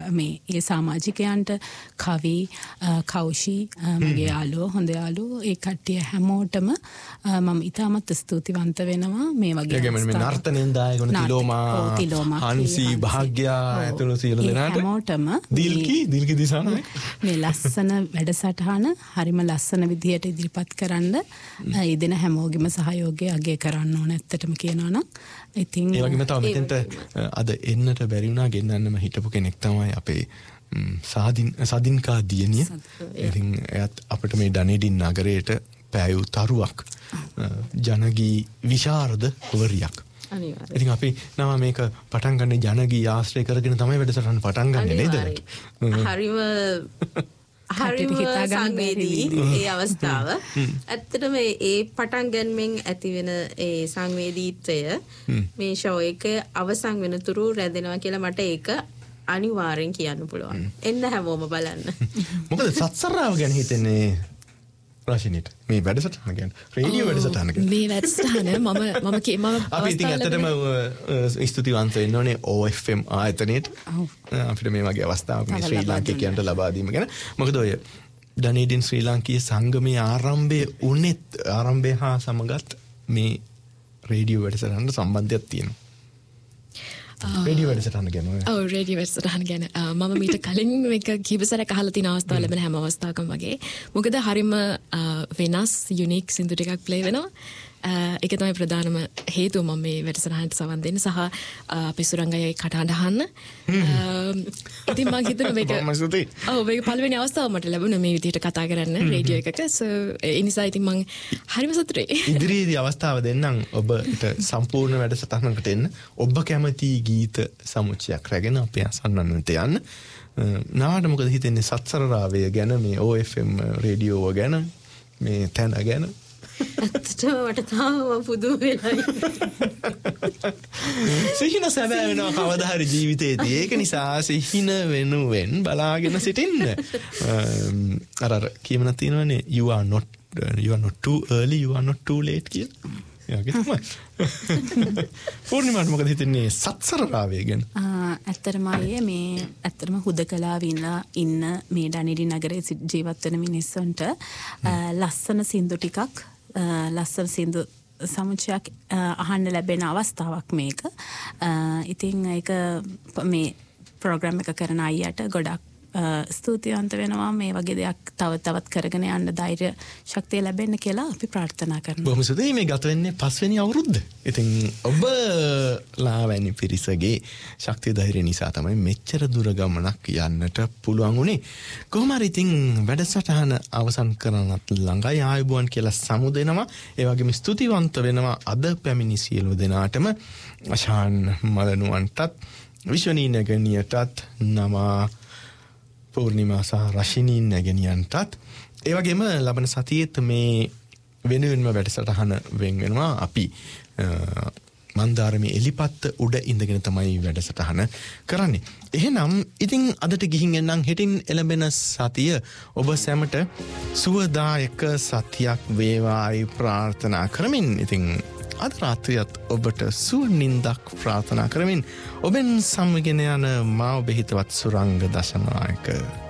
මේ ඒ සමාජිකයන්ට කවි කෞෂී මගේ යාළුවෝ හොඳ යාළුවෝ ඒ කට්ටිය හැමෝටම මම ඉතාමත් ස්තුතිවන්ත වෙනවා මේ වගේ නර්තනෙන් දායකවන තිලෝමා හන්සි භාග්‍යා ඇතුළු සියලු දෙනාට හැමෝටම දිල්කි දිසාන මේ ලස්සන වැඩසටහන හරිම ලස්සන විදිහට ඉදිරිපත් කරන්න ඉදෙන හැමෝගෙම සහයෝගය අගය කරන්න ඕන ඇත්තටම කියනවා නම් ඉතින් ඒ වගේම තව මෙතෙන්ට අද එන්නට බැරි වුණා ගෙන්නන්නම හිටපු කෙනෙක් තමයි අපේ සදින්කා දියණිය. ඉතින් එයත් අපිට මේ ඩනේඩින් නගරයට පෑයු තරුවක් ජනගී විශාරද වරියක්. ඉතින් අපි නම මේක පටන් ගන්න ජනගී ආශ්‍රය කරගෙන තමයි වැඩසටහන පටන් ගන්නේ නේද? හරිම සංවේදී ඒ අවස්ථාව. ඇත්තටම ඒ පටන් ගැනීමෙන් ඇතිවෙන ඒ සංවේදීත්වය මේ ෂෝ එක අවසන් වෙනතුරු රැඳෙනවා කියලා මට ඒක අනිවාර්යෙන් කියන්න පුළුවන්. එන්න හැමෝම බලන්න. මොකද සත්සරාව ගැන හිතන්නේ රාශිනිට මේ වැඩසටහන ගැන රේඩියෝ වැඩසටහන ගැන මේ වැඩසටහන මම අපි ඉතින් ඇත්තටම ස්තුතිවන්ත වෙන්න ඕනේ OFM ආයතනයට අපිට මේ වගේ අවස්ථාවක් මේ ශ්‍රී ලාංකිකයන්ට ලබා දීම ගැන. මොකද ඔය ඩනේඩින් ශ්‍රී ලාංකීය සංගමයේ ආරම්භය හා සමගත් මේ රේඩියෝ වැඩසටහනට සම්බන්ධයක් තියෙනවා. රේඩියෝ වැඩසටහන ගැන රේඩියෝ වැඩසටහන ගැන මම මීට කලින් මේක කීප සැරයක් අහලා තියෙන අවස්ථාව ලැබෙන හැම අවස්ථාවකම වගේ මොකද හරිම වෙනස් යුනික් සින්දු ටිකක් ප්ලේ වෙනවා. ඒක තමයි ප්‍රධානම හේතුව මම මේ වැඩසටහනට සවන් දෙන්න සහ අපේ සුරංගයයි කටහඬ අහන්න. ඉතින් මම හිතනවා මේක මේක පළවෙනි අවස්ථාව මට ලැබුණා මේ විදිහට කතා කරන්න රේඩියෝ එකක. ඒ නිසා ඉතින් මම හරිම සතුටුයි. ඉදිරියේදී අවස්ථාව දෙන්නම් ඔබට සම්පූර්ණ වැඩසටහනකට එන්න. ඔබ කැමති ගීත සමුච්චයක් රැගෙන අපේ අසන්නන්ට යන්න. නාවට මොකද හිතෙන්නේ සත්සරරාවය ගැන මේ OFM රේඩියෝව ගැන මේ තැන ගැන? ඇත්තටම මට තාම පුදුම වෙලා සිහින සැබෑ වෙනවා කවදා හරි ජීවිතේදී. ඒක නිසා සිහින වෙනුවෙන් බලාගෙන සිටින්න. අර කියමනක් තියෙනවනේ you are not too early, you are not too late කියලා. ඒක තමයි. පූර්ණිමාට මොකද හිතන්නේ සත්සරරාවේ ගැන? ඇත්තටම ඇත්තටම හුදකලා ඉන්න මේ ඩනේඩින් නගරයේ ජීවත් වෙන මිනිස්සුන්ට ලස්සන සින්දු ටිකක් ලස්සන සින්දු සමුච්චයක් අහන්න ලැබෙන අවස්ථාවක් මේක. ඉතින් ඒක මේ ප්‍රෝග්‍රෑම් එක කරන අයියට ගොඩක් ස්තුතිවන්ත වෙනවා මේ වගේ දෙයක් තවත් කරගෙන යන්න ධෛර්ය ශක්තිය ලැබෙන්න කියලා අපි ප්‍රාර්ථනා කරනවා. බොහොම ස්තුතියි. මේ ගත වෙන්නේ 5 වෙනි අවුරුද්ද. ඉතින් ඔබ ලාවැනි පිරිසගේ ශක්තිය ධෛර්ය නිසා තමයි මෙච්චර දුර ගමනක් යන්නට පුළුවන් උනේ. කොහොම හරි ඉතින් වැඩසටහන අවසන් කරන්නත් ළඟයි. ආයුබෝවන් කියලා සමුදෙනවා. ඒ වගේම ස්තුතිවන්ත වෙනවා අද පැමිණි සියලු දෙනාටම. අශාන් මලනුවන්ටත් විශ්වනී නැගණියටත් නවා පූර්ණිමා සහ රශිනී නැගණියන්ටත් ඒ වගේම ලබන සතියේත් මේ වෙනුවෙන්ම වැඩසටහන වෙන් වෙනවා. අපි මන්දාරමේ එලිපත්ත උඩ ඉඳගෙන තමයි වැඩසටහන කරන්නේ. එහෙනම් ඉතින් අදට ගිහින් එන්නම්. හෙටින් එළඹෙන සතිය ඔබ සැමට සුවදායක සතියක් වේවායි ප්‍රාර්ථනා කරමින් ඉතින් අද රාත්‍රියත් ඔබට සුවනින්දක් ප්‍රාර්ථනා කරමින් ඔබෙන් සමගෙන යන මා ඔබ හිතවත් සුරංග දශනායක